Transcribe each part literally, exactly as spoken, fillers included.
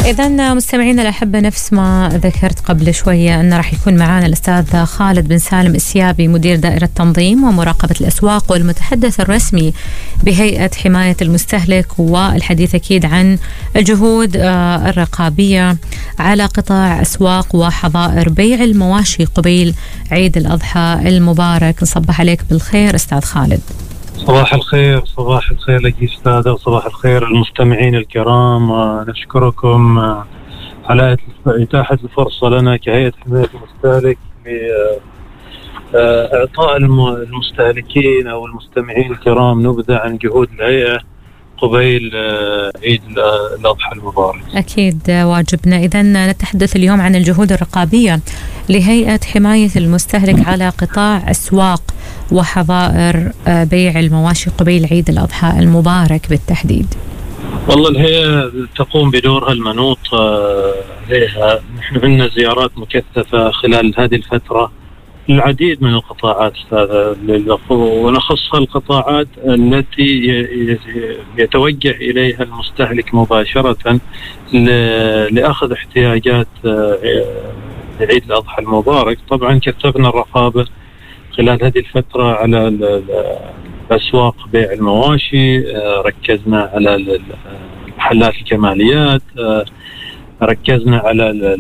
إذا مستمعينا الأحبة، نفس ما ذكرت قبل شوية أن راح يكون معنا الأستاذ خالد بن سالم السيابي، مدير دائرة تنظيم ومراقبة الأسواق والمتحدث الرسمي بهيئة حماية المستهلك، والحديث أكيد عن الجهود الرقابية على قطاع أسواق وحظائر بيع المواشي قبيل عيد الأضحى المبارك. نصبح عليك بالخير أستاذ خالد. صباح الخير. صباح الخير لك أستاذة، وصباح الخير المستمعين الكرام. نشكركم على إتاحة الفرصة لنا كهيئة حماية المستهلك لإعطاء المستهلكين أو المستمعين الكرام نبذة عن جهود الهيئة قبيل عيد الأضحى المبارك. أكيد واجبنا. إذن نتحدث اليوم عن الجهود الرقابية لهيئة حماية المستهلك على قطاع أسواق وحظائر بيع المواشي قبيل عيد الأضحى المبارك بالتحديد. والله الهيئة تقوم بدورها المنوط لها. نحن عندنا زيارات مكثفة خلال هذه الفترة العديد من القطاعات أستاذ، ونخصها القطاعات التي يتوجه إليها المستهلك مباشرة لأخذ احتياجات عيد الأضحى المبارك. طبعا كثفنا الرقابة خلال هذه الفترة على الأسواق بيع المواشي، ركزنا على محلات الكماليات، ركزنا على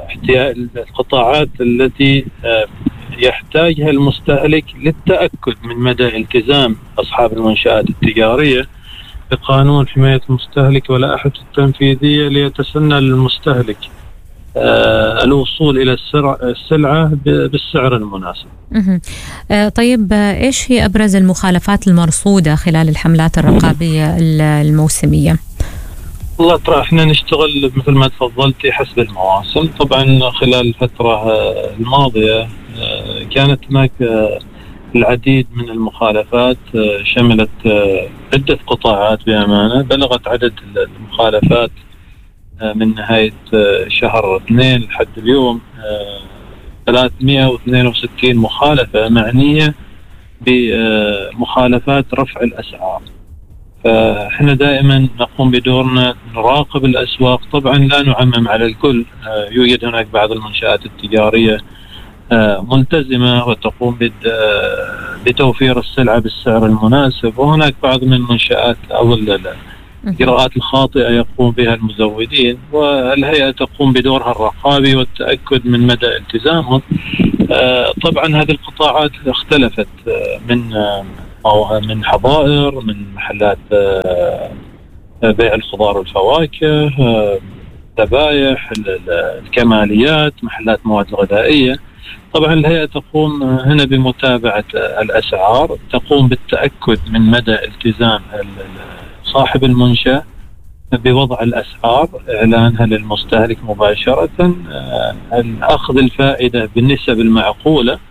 القطاعات التي يحتاجها المستهلك للتأكد من مدى التزام أصحاب المنشآت التجارية بقانون حماية المستهلك واللائحته التنفيذية ليتسنى للمستهلك الوصول إلى السلعة بالسعر المناسب. طيب، إيش هي أبرز المخالفات المرصودة خلال الحملات الرقابية الموسمية؟ والله ترى احنا نشتغل مثل ما تفضلتي حسب المواسم. طبعا خلال الفترة الماضية كانت هناك العديد من المخالفات شملت عدة قطاعات بأمانة. بلغت عدد المخالفات من نهاية شهر اثنين لحد اليوم ثلاثمئة واثنين وستين مخالفة معنية بمخالفات رفع الأسعار. فإحنا دائما نقوم بدورنا نراقب الأسواق. طبعا لا نعمم على الكل، يوجد هناك بعض المنشآت التجارية ملتزمة وتقوم بتوفير السلعة بالسعر المناسب، وهناك بعض من المنشآت أو الإجراءات الخاطئة يقوم بها المزودين، والهيئة تقوم بدورها الرقابي والتأكد من مدى التزامهم. طبعا هذه القطاعات اختلفت من أو من حظائر، من محلات بيع الخضار والفواكه، ذبائح، الكماليات، محلات مواد الغذائية. طبعا الهيئة تقوم هنا بمتابعة الأسعار، تقوم بالتأكد من مدى التزام صاحب المنشأ بوضع الأسعار، إعلانها للمستهلك مباشرة، أخذ الفائدة بالنسب المعقولة.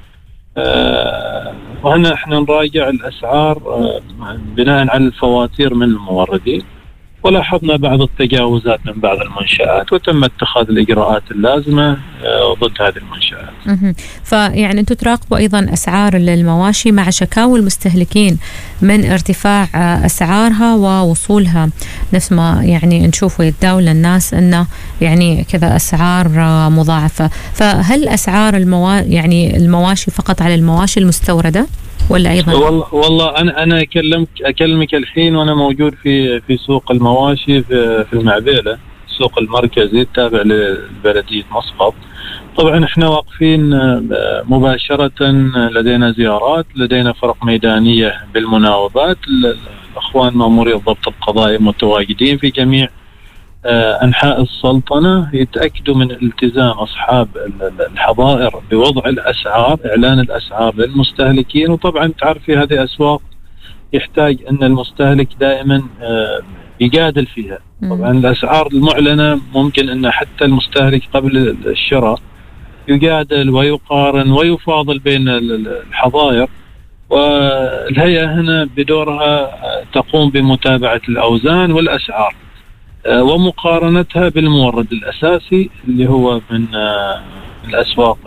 وهنا احنا نراجع الأسعار بناء على الفواتير من الموردين، ولاحظنا بعض التجاوزات من بعض المنشآت وتم اتخاذ الإجراءات اللازمة ضد هذه المنشآت. فيعني أنتم تراقبوا أيضا أسعار المواشي مع شكاوى المستهلكين من ارتفاع أسعارها ووصولها نفس ما يعني نشوف ويتداول الناس أنه يعني كذا أسعار مضاعفة. فهل أسعار الموا يعني المواشي فقط على المواشي المستوردة ولا أيضا؟ والله والله أنا أنا أكلمك أكلمك الحين وأنا موجود في في سوق المواشي في في المعبيلة، السوق المركزي التابع لبلدية مسقط. طبعا إحنا واقفين مباشرة، لدينا زيارات، لدينا فرق ميدانية بالمناوبات، الأخوان مأموري الضبط القضائي متواجدين في جميع أنحاء السلطنة يتأكدوا من التزام أصحاب الحظائر بوضع الأسعار، إعلان الأسعار للمستهلكين. وطبعا تعرف في هذه أسواق يحتاج أن المستهلك دائما يجادل فيها. طبعا الأسعار المعلنة ممكن أن حتى المستهلك قبل الشراء يجادل ويقارن ويفاضل بين الحظائر، والهيئة هنا بدورها تقوم بمتابعة الأوزان والأسعار ومقارنتها بالمورد الأساسي اللي هو من الأسواق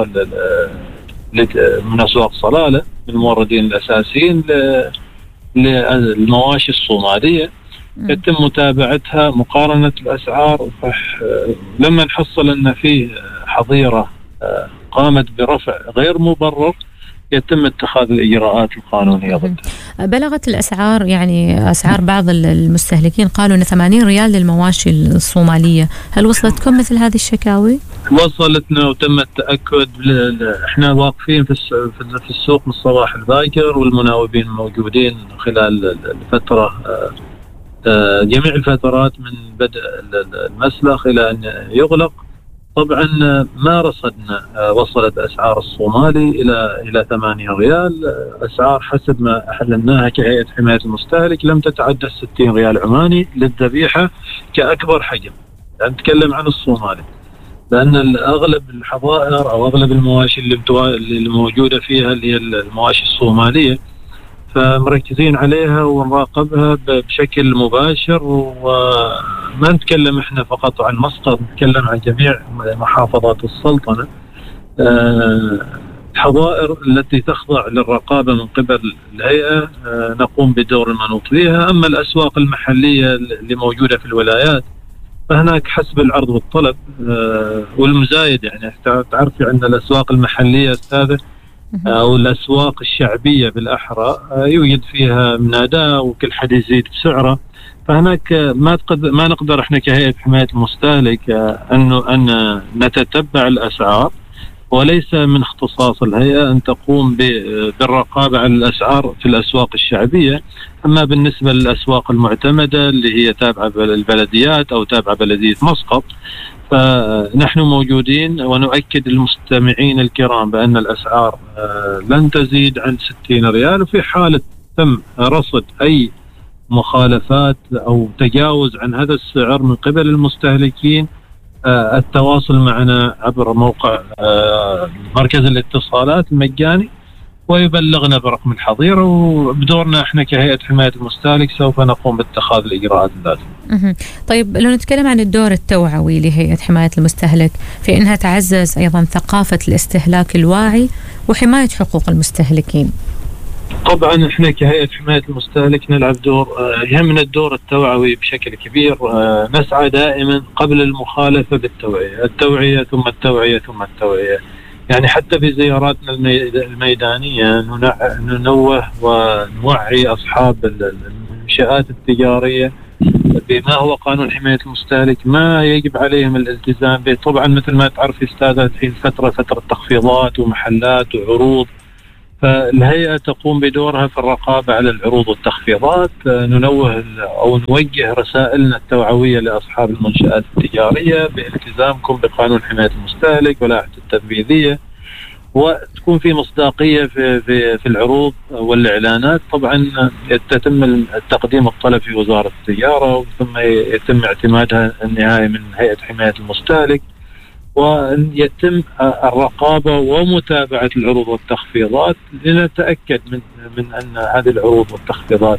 من أسواق صلالة، من الموردين الأساسيين للمواشي الصومالية. يتم متابعتها، مقارنة الأسعار. لما نحصل أن فيه حظيرة قامت برفع غير مبرر يتم اتخاذ الإجراءات القانونية ضدها. بلغت الأسعار، يعني أسعار بعض المستهلكين قالوا أن ثمانين ريال للمواشي الصومالية، هل وصلتكم مثل هذه الشكاوي؟ وصلتنا وتم التأكد. احنا واقفين في في السوق من الصباح الباكر، والمناوبين موجودين خلال الفترة، جميع الفترات من بدء المسلخ إلى أن يغلق. طبعا ما رصدنا وصلت أسعار الصومالي إلى إلى ثمانية ريال. أسعار حسب ما أحللناها كهيئة حماية المستهلك لم تتعدى ستين ريال عماني للذبيحة كأكبر حجم. يعني نتكلم عن الصومالي، لأن أغلب الحظائر أو أغلب المواشي اللي, اللي موجودة فيها اللي هي المواشي الصومالية، فمركزين عليها ونراقبها بشكل مباشر. وما نتكلم احنا فقط عن مسقط، نتكلم عن جميع محافظات السلطنة. الحظائر التي تخضع للرقابة من قبل الهيئة نقوم بدور المنوط فيها. أما الأسواق المحلية اللي موجودة في الولايات فهناك حسب العرض والطلب والمزايد. يعني تعرفي عندنا الأسواق المحلية أستاذة أو الأسواق الشعبية بالأحرى يوجد فيها مناداة وكل حد يزيد بسعره. فهناك ما ما نقدر احنا كهيئة حماية المستهلك أنه أن نتتبع الأسعار، وليس من اختصاص الهيئة أن تقوم بالرقابة على الأسعار في الأسواق الشعبية. أما بالنسبة للأسواق المعتمدة اللي هي تابعة للبلديات أو تابعة بلدية مسقط، فنحن موجودين ونؤكد للمستمعين الكرام بأن الأسعار لن تزيد عن ستين ريال. وفي حالة تم رصد أي مخالفات أو تجاوز عن هذا السعر من قبل المستهلكين، التواصل معنا عبر موقع مركز الاتصالات المجاني ويبلغنا برقم الحظيرة، وبدورنا احنا كهيئة حماية المستهلك سوف نقوم باتخاذ الإجراءات اللازمة. طيب لو نتكلم عن الدور التوعوي لهيئة حماية المستهلك في إنها تعزز أيضا ثقافة الاستهلاك الواعي وحماية حقوق المستهلكين. طبعا احنا كهيئة حماية المستهلك نلعب دور، يهمنا الدور التوعوي بشكل كبير. نسعى دائما قبل المخالفة بالتوعية، التوعية ثم التوعية ثم التوعية. يعني حتى في زياراتنا الميدانية ننوه ونوعي أصحاب المنشآت التجارية بما هو قانون حماية المستهلك، ما يجب عليهم الالتزام به. طبعا مثل ما تعرف أستاذة في الفترة فترة تخفيضات ومحلات وعروض، فالهيئة تقوم بدورها في الرقابة على العروض والتخفيضات. ننوه أو نوجه رسائلنا التوعوية لأصحاب المنشآت التجارية بالتزامكم بقانون حماية المستهلك واللائحة التنفيذية، وتكون في مصداقية في, في, في العروض والإعلانات. طبعا يتم التقديم الطلب في وزارة التجارة، ثم يتم اعتمادها النهائي من هيئة حماية المستهلك، ويتم الرقابة ومتابعة العروض والتخفيضات لنتأكد من من أن هذه العروض والتخفيضات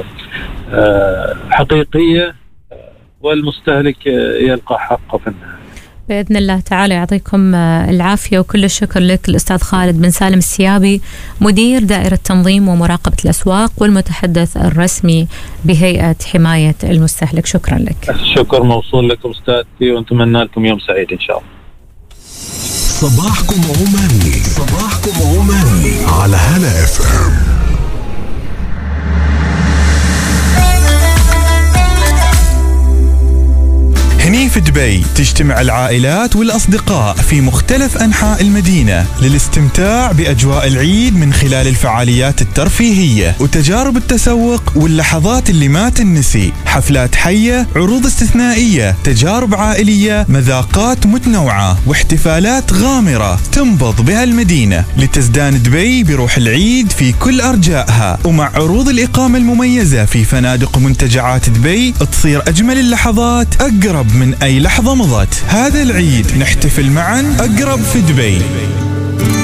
حقيقية والمستهلك يلقى حقه في النهاية. بإذن الله تعالى. يعطيكم العافية وكل الشكر لك الأستاذ خالد بن سالم السيابي، مدير دائرة تنظيم ومراقبة الأسواق والمتحدث الرسمي بهيئة حماية المستهلك. شكرا لك. الشكر موصول لكم أستاذتي، ونتمنى لكم يوم سعيد إن شاء الله. صباحكم عماني، صباحكم عماني على هلا اف ام. هني في دبي تجتمع العائلات والأصدقاء في مختلف أنحاء المدينة للاستمتاع بأجواء العيد من خلال الفعاليات الترفيهية وتجارب التسوق واللحظات اللي ما تنسي. حفلات حية، عروض استثنائية، تجارب عائلية، مذاقات متنوعة واحتفالات غامرة تنبض بها المدينة لتزدان دبي بروح العيد في كل أرجائها. ومع عروض الإقامة المميزة في فنادق ومنتجعات دبي تصير أجمل اللحظات أقرب من أي لحظة مضت. هذا العيد نحتفل معا أقرب في دبي.